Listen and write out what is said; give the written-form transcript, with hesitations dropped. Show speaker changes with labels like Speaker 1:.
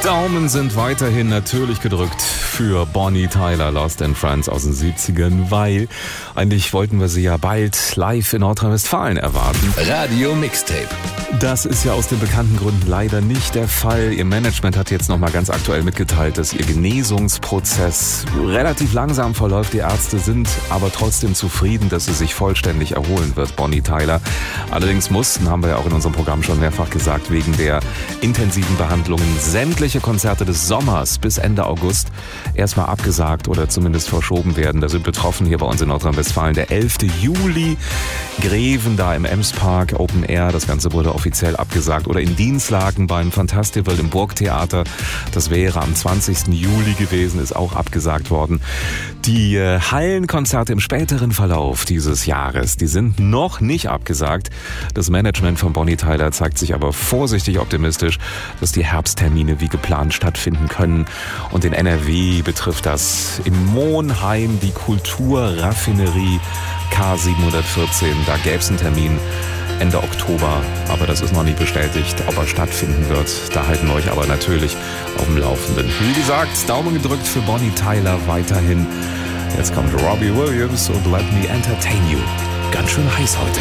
Speaker 1: Daumen sind weiterhin natürlich gedrückt für Bonnie Tyler, Lost in France aus den 70ern, weil eigentlich wollten wir sie ja bald live in Nordrhein-Westfalen erwarten.
Speaker 2: Radio Mixtape.
Speaker 1: Das ist ja aus den bekannten Gründen leider nicht der Fall. Ihr Management hat jetzt nochmal ganz aktuell mitgeteilt, dass ihr Genesungsprozess relativ langsam verläuft. Die Ärzte sind aber trotzdem zufrieden, dass sie sich vollständig erholen wird, Bonnie Tyler. Allerdings mussten, haben wir ja auch in unserem Programm schon mehrfach gesagt, wegen der intensiven Behandlungen sämtliche Konzerte des Sommers bis Ende August erstmal abgesagt oder zumindest verschoben werden. Da sind betroffen hier bei uns in Nordrhein-Westfalen der 11. Juli. Greven da im Emspark, Open Air, das Ganze wurde offiziell abgesagt. Oder in Dinslaken beim Fantastival im Burgtheater. Das wäre am 20. Juli gewesen, ist auch abgesagt worden. Die Hallenkonzerte im späteren Verlauf dieses Jahres, die sind noch nicht abgesagt. Das Management von Bonnie Tyler zeigt sich aber vorsichtig optimistisch, dass die Herbsttermine wie geplant stattfinden können. Und in NRW betrifft das in Monheim die Kulturraffinerie K714. Da gäbe es einen Termin Ende Oktober, aber das ist noch nicht bestätigt, ob er stattfinden wird. Da halten wir euch aber natürlich auf dem Laufenden. Wie gesagt, Daumen gedrückt für Bonnie Tyler weiterhin. Jetzt kommt Robbie Williams und Let Me Entertain You. Ganz schön heiß heute.